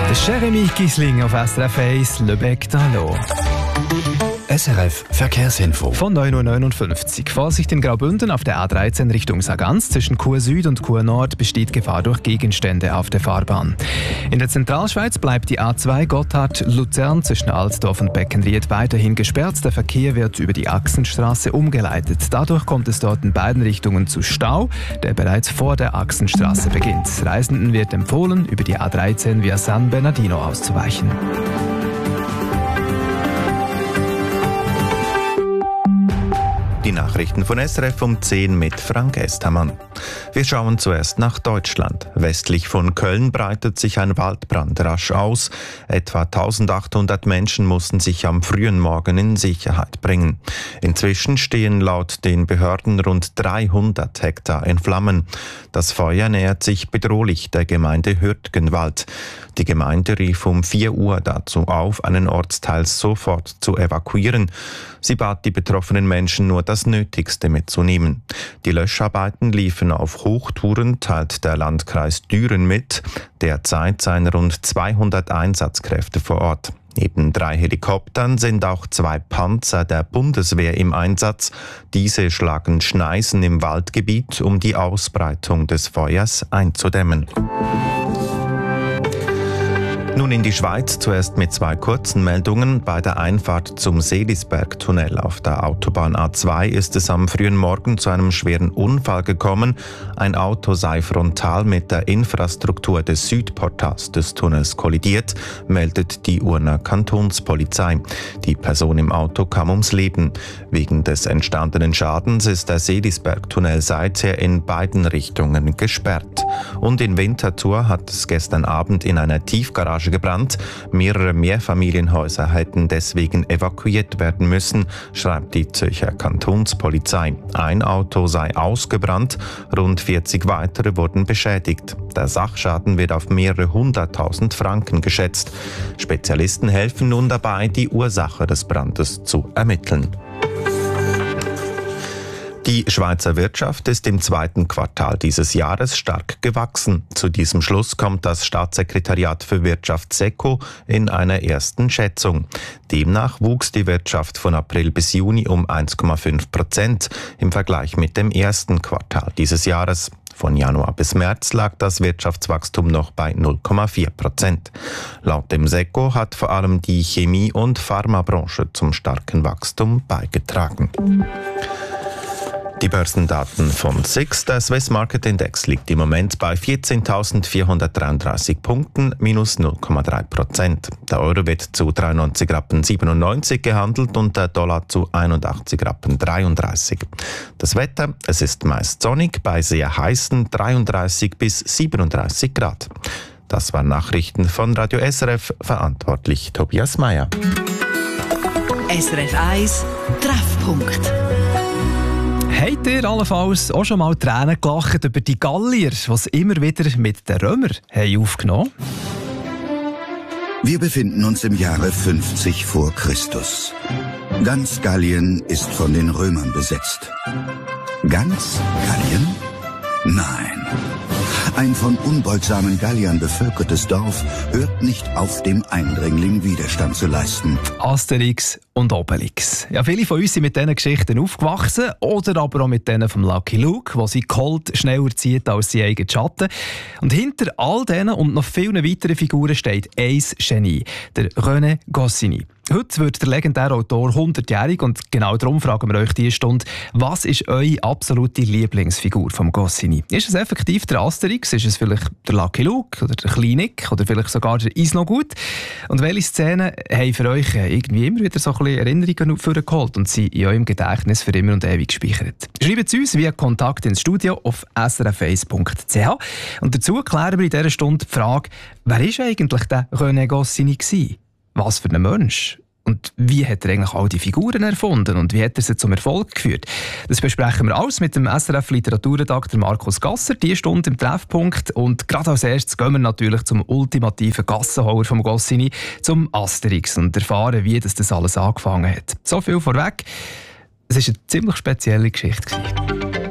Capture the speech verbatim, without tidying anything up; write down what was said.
Der Jeremy Gisling auf S R F eins, Le Bec d'Allo. S R F Verkehrsinfo. Von neun Uhr neunundfünfzig. Vorsicht in Graubünden auf der A dreizehn Richtung Sargans. Zwischen Chur Süd und Chur Nord besteht Gefahr durch Gegenstände auf der Fahrbahn. In der Zentralschweiz bleibt die A zwei Gotthard-Luzern zwischen Altdorf und Beckenried weiterhin gesperrt. Der Verkehr wird über die Achsenstraße umgeleitet. Dadurch kommt es dort in beiden Richtungen zu Stau, der bereits vor der Achsenstraße beginnt. Reisenden wird empfohlen, über die A dreizehn via San Bernardino auszuweichen. Die Nachrichten von S R F um zehn mit Frank Estermann. Wir schauen zuerst nach Deutschland. Westlich von Köln breitet sich ein Waldbrand rasch aus. Etwa eintausendachthundert Menschen mussten sich am frühen Morgen in Sicherheit bringen. Inzwischen stehen laut den Behörden rund dreihundert Hektar in Flammen. Das Feuer nähert sich bedrohlich der Gemeinde Hürtgenwald. Die Gemeinde rief um vier Uhr dazu auf, einen Ortsteil sofort zu evakuieren. Sie bat die betroffenen Menschen nur das Nötigste mitzunehmen. Die Löscharbeiten liefen auf Hochtouren, teilt der Landkreis Düren mit. Derzeit seien rund zweihundert Einsatzkräfte vor Ort. Neben drei Helikoptern sind auch zwei Panzer der Bundeswehr im Einsatz. Diese schlagen Schneisen im Waldgebiet, um die Ausbreitung des Feuers einzudämmen. Nun in die Schweiz, zuerst mit zwei kurzen Meldungen. Bei der Einfahrt zum Seelisbergtunnel auf der Autobahn A zwei ist es am frühen Morgen zu einem schweren Unfall gekommen. Ein Auto sei frontal mit der Infrastruktur des Südportals des Tunnels kollidiert, meldet die Urner Kantonspolizei. Die Person im Auto kam ums Leben. Wegen des entstandenen Schadens ist der Seelisbergtunnel seither in beiden Richtungen gesperrt. Und in Winterthur hat es gestern Abend in einer Tiefgarage gebrannt. Mehrere Mehrfamilienhäuser hätten deswegen evakuiert werden müssen, schreibt die Zürcher Kantonspolizei. Ein Auto sei ausgebrannt, rund vierzig weitere wurden beschädigt. Der Sachschaden wird auf mehrere hunderttausend Franken geschätzt. Spezialisten helfen nun dabei, die Ursache des Brandes zu ermitteln. Die Schweizer Wirtschaft ist im zweiten Quartal dieses Jahres stark gewachsen. Zu diesem Schluss kommt das Staatssekretariat für Wirtschaft SECO in einer ersten Schätzung. Demnach wuchs die Wirtschaft von April bis Juni um eins Komma fünf Prozent im Vergleich mit dem ersten Quartal dieses Jahres. Von Januar bis März lag das Wirtschaftswachstum noch bei null Komma vier Prozent. Laut dem SECO hat vor allem die Chemie- und Pharmabranche zum starken Wachstum beigetragen. Die Börsendaten von S I X. Der Swiss Market Index liegt im Moment bei vierzehntausendvierhundertdreiunddreißig Punkten, minus null Komma drei Prozent. Der Euro wird zu dreiundneunzig Rappen siebenundneunzig gehandelt und der Dollar zu einundachtzig Rappen dreiunddreißig. Das Wetter, es ist meist sonnig bei sehr heißen dreiunddreißig bis siebenunddreißig Grad. Das waren Nachrichten von Radio S R F, verantwortlich Tobias Meyer. S R F eins Treffpunkt. Habt ihr allenfalls auch schon mal Tränen gelacht über die Gallier, die es immer wieder mit den Römern haben aufgenommen haben? Wir befinden uns im Jahre fünfzig vor Christus. Ganz Gallien ist von den Römern besetzt. Ganz Gallien? Nein. Ein von unbeugsamen Galliern bevölkertes Dorf hört nicht auf, dem Eindringling Widerstand zu leisten. Asterix und Obelix. Ja, viele von uns sind mit diesen Geschichten aufgewachsen oder aber auch mit denen vom Lucky Luke, wo sie Colt schneller zieht als sie eigenen Schatten. Und hinter all denen und noch vielen weiteren Figuren steht ein Genie, der René Goscinny. Heute wird der legendäre Autor hundertjährig und genau darum fragen wir euch diese Stunde, was ist eure absolute Lieblingsfigur vom Goscinny? Ist es effektiv der Asterix? Ist es vielleicht der Lucky Luke oder der Kleine Nick oder vielleicht sogar der Isnogut? Und welche Szenen haben für euch irgendwie immer wieder so ein bisschen Erinnerungen vorgeholt und sind in eurem Gedächtnis für immer und ewig gespeichert? Schreibt es uns via Kontakt ins Studio auf s r f eins punkt c h und dazu klären wir in dieser Stunde die Frage, wer war eigentlich der René Goscinny gewesen? Was für ein Mensch? Und wie hat er eigentlich all die Figuren erfunden und wie hat er sie zum Erfolg geführt? Das besprechen wir alles mit dem S R F-Literaturredakteur Markus Gasser, diese Stunde im Treffpunkt. Und gerade als erstes gehen wir natürlich zum ultimativen Gassenhauer vom Goscinny, zum Asterix, und erfahren, wie das, das alles angefangen hat. So viel vorweg. Es war eine ziemlich spezielle Geschichte.